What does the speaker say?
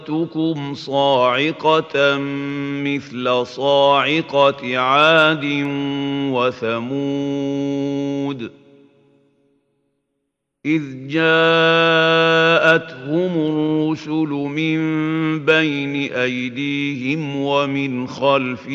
أَخَذْتُكُمْ صَاعِقَةً مِثْلَ صَاعِقَةِ عَادٍ وَثَمُودَ إِذْ جَاءَتْهُمُ الرُّسُلُ مِن بَيْنِ أَيْدِيهِمْ وَمِنْ خَلْفِهِمْ